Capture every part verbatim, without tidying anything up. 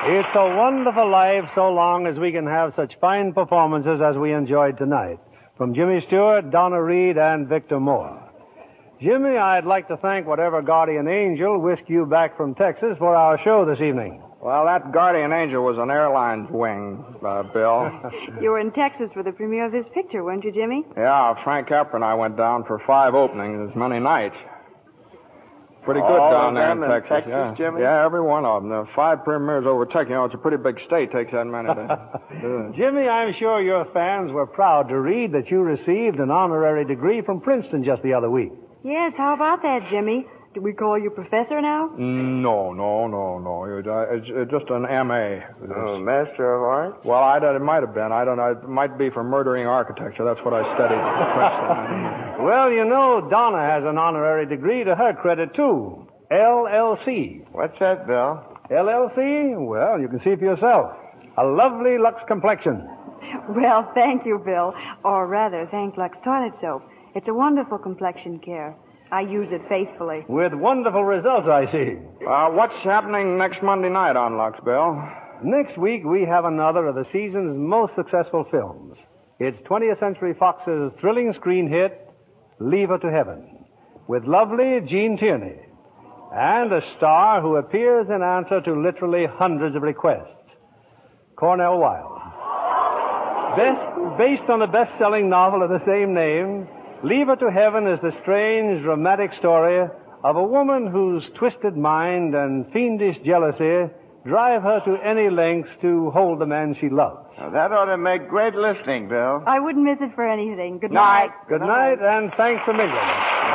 It's a wonderful life so long as we can have such fine performances as we enjoyed tonight. From Jimmy Stewart, Donna Reed, and Victor Moore. Jimmy, I'd like to thank whatever guardian angel whisked you back from Texas for our show this evening. Well, that guardian angel was an airline's wing, uh, Bill. You were in Texas for the premiere of this picture, weren't you, Jimmy? Yeah, Frank Capra and I went down for five openings, as many nights. Pretty good All down of there them in in Texas. Texas, yeah. Jimmy? Yeah, every one of them. The five premieres over Texas. You know, it's a pretty big state. Takes that many to do it. Jimmy, I'm sure your fans were proud to read that you received an honorary degree from Princeton just the other week. Yes, how about that, Jimmy? Do we call you professor now? No, no, no, no. It's, uh, it's, it's just an M A. Oh, Master of Arts? Well, I don't, it might have been. I don't know. It might be for murdering architecture. That's what I studied at Princeton. Well, you know, Donna has an honorary degree to her credit, too. L L C. What's that, Bill? L L C? Well, you can see for yourself. A lovely Lux complexion. Well, thank you, Bill. Or rather, thank Lux Toilet Soap. It's a wonderful complexion care. I use it faithfully. With wonderful results, I see. Uh, what's happening next Monday night on Lux, Bill? Next week, we have another of the season's most successful films. It's twentieth Century Fox's thrilling screen hit, Leave Her to Heaven, with lovely Gene Tierney, and a star who appears in answer to literally hundreds of requests, Cornell Wilde. Best, based on the best-selling novel of the same name, Leave Her to Heaven is the strange, dramatic story of a woman whose twisted mind and fiendish jealousy drive her to any lengths to hold the man she loves. Now, that ought to make great listening, Bill. I wouldn't miss it for anything. Good night. Good night, and thanks for mingling.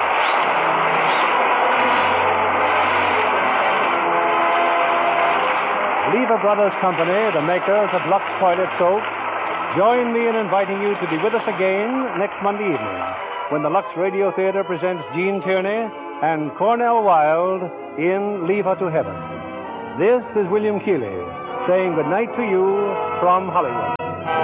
Lever Brothers Company, the makers of Lux Toilet Soap, join me in inviting you to be with us again next Monday evening when the Lux Radio Theater presents Gene Tierney and Cornell Wilde in Leave Her to Heaven. This is William Keighley saying good night to you from Hollywood.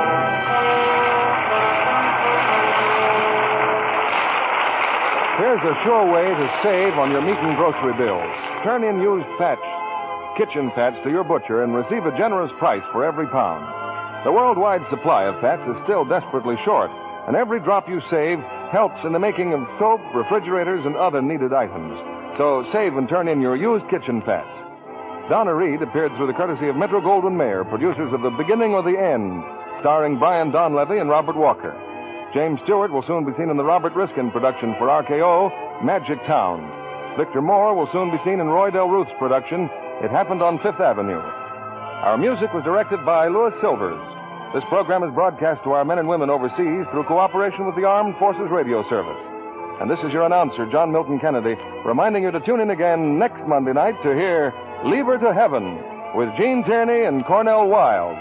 Here's a sure way to save on your meat and grocery bills. Turn in used Patch kitchen fats to your butcher and receive a generous price for every pound. The worldwide supply of fats is still desperately short, and every drop you save helps in the making of soap, refrigerators, and other needed items. So save and turn in your used kitchen fats. Donna Reed appeared through the courtesy of Metro Goldwyn Mayer, producers of The Beginning or the End, starring Brian Donlevy and Robert Walker. James Stewart will soon be seen in the Robert Riskin production for R K O, Magic Town. Victor Moore will soon be seen in Roy Del Ruth's production, It Happened on Fifth Avenue. Our music was directed by Louis Silvers. This program is broadcast to our men and women overseas through cooperation with the Armed Forces Radio Service. And this is your announcer, John Milton Kennedy, reminding you to tune in again next Monday night to hear Leave Her to Heaven with Gene Tierney and Cornell Wilde.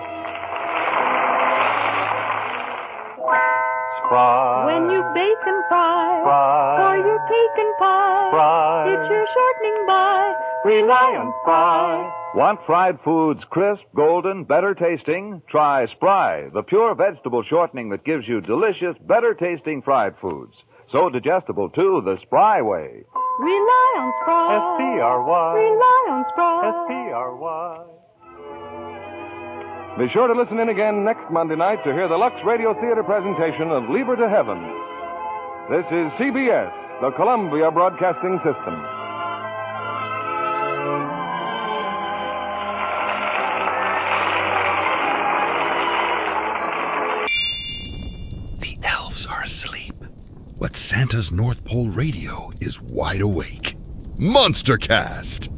Spry. When you bake and fry, Spry. for your cake and pie, Spry. it's your shortening by. Rely on Spry. Want fried foods crisp, golden, better tasting? Try Spry, the pure vegetable shortening that gives you delicious, better tasting fried foods. So digestible, too, the Spry way. Rely on Spry. S P R Y. Rely on Spry. S P R Y. Be sure to listen in again next Monday night to hear the Lux Radio Theater presentation of Leave Her to Heaven. This is C B S, the Columbia Broadcasting System. The elves are asleep, but Santa's North Pole radio is wide awake. Monstercast!